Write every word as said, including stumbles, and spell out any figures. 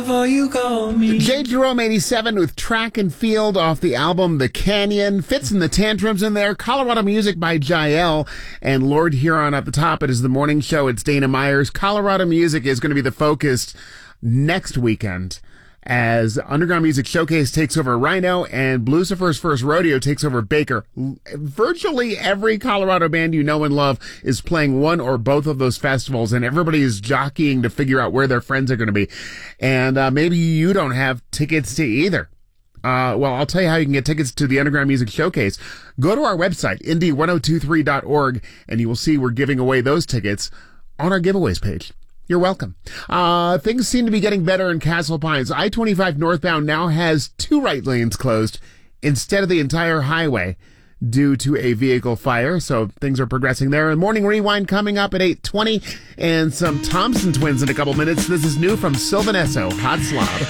You call me. J. Jerome eighty-seven with Track and Field off the album The Canyon. Fits in the Tantrums in there. Colorado Music by Jael and Lord Huron at the top. It is the morning show. It's Dana Myers. Colorado Music is going to be the focus next weekend as Underground Music Showcase takes over Rhino and Blucifer's First Rodeo takes over Baker. Virtually every Colorado band you know and love is playing one or both of those festivals, and everybody is jockeying to figure out where their friends are going to be. And uh, maybe you don't have tickets to either. Uh, well, I'll tell you how you can get tickets to the Underground Music Showcase. Go to our website, indy ten twenty-three dot org, and you will see we're giving away those tickets on our giveaways page. You're welcome. Uh, things seem to be getting better in Castle Pines. I twenty-five northbound now has two right lanes closed instead of the entire highway due to a vehicle fire. So things are progressing there. And Morning Rewind coming up at eight twenty and some Thompson Twins in a couple minutes. This is new from Sylvan Esso, Hot Slob.